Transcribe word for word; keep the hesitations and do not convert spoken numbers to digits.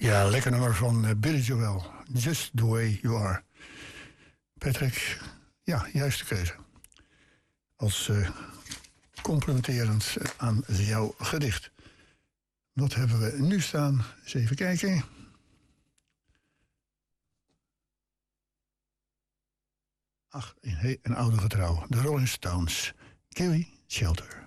Ja, lekker nummer van uh, Billy Joel. Just the way you are. Patrick, ja, juiste keuze. Als uh, complementerend aan jouw gedicht. Wat hebben we nu staan? Eens even kijken. Ach, een, een oude getrouw. De Rolling Stones. Gilly Shelter.